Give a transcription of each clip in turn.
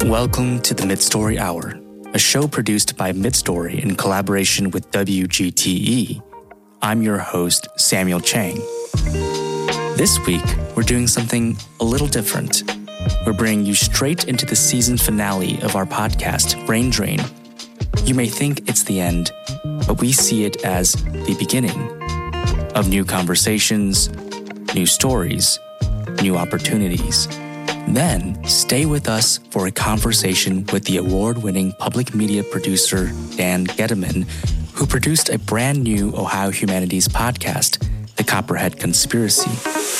Welcome to the Midstory Hour, a show produced by Midstory in collaboration with WGTE. I'm your host, Samuel Chang. This week, we're doing something a little different. We're bringing you straight into the season finale of our podcast, Brain Drain. You may think it's the end, but we see it as the beginning of new conversations, new stories, new opportunities. Then, stay with us for a conversation with the award-winning public media producer Dan Gediman, who produced a brand new Ohio Humanities podcast, The Copperhead Conspiracy.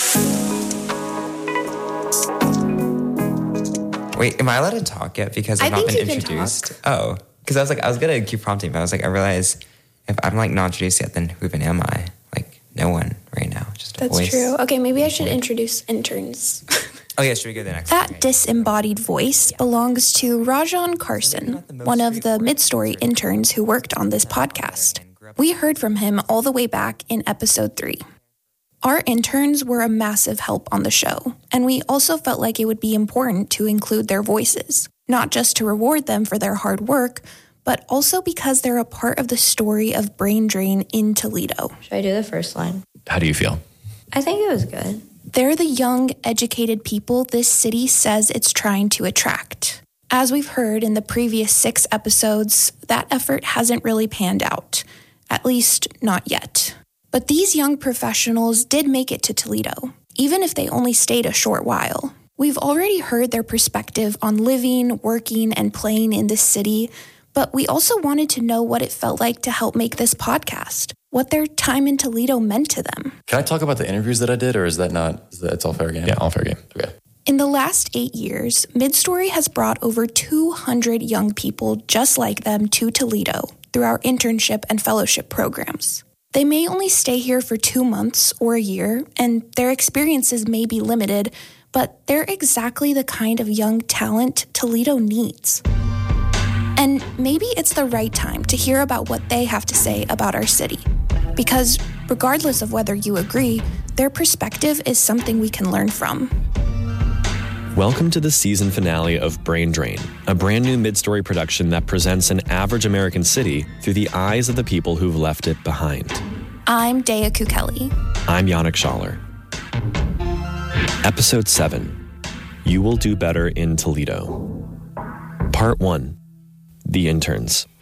Wait, am I allowed to talk yet? Because I've not been introduced. Oh, because I was gonna keep prompting, but I was like, I realize if I'm like not introduced yet, then who even am I? Like, no one right now. Just a voice. That's true. Okay, maybe I should introduce interns. Oh yeah, should we go to the next? That disembodied voice belongs to Rajan Carson, one of the Midstory interns who worked on this podcast. We heard from him all the way back in episode 3. Our interns were a massive help on the show, and we also felt like it would be important to include their voices, not just to reward them for their hard work, but also because they're a part of the story of Brain Drain in Toledo. Should I do the first line? How do you feel? I think it was good. They're the young, educated people this city says it's trying to attract. As we've heard in the previous 6 episodes, that effort hasn't really panned out, at least not yet. But these young professionals did make it to Toledo, even if they only stayed a short while. We've already heard their perspective on living, working, and playing in this city, but we also wanted to know what it felt like to help make this podcast, what their time in Toledo meant to them. Can I talk about the interviews that I did, or is that not, it's all fair game? Yeah, all fair game. Okay. In the last 8 years, Midstory has brought over 200 young people just like them to Toledo through our internship and fellowship programs. They may only stay here for 2 months or a year, and their experiences may be limited, but they're exactly the kind of young talent Toledo needs. And maybe it's the right time to hear about what they have to say about our city. Because regardless of whether you agree, their perspective is something we can learn from. Welcome to the season finale of Brain Drain, a brand new Midstory production that presents an average American city through the eyes of the people who've left it behind. I'm Dea Kukeli. I'm Yannick Schaller. Episode 7, You Will Do Better in Toledo. Part 1, The Interns.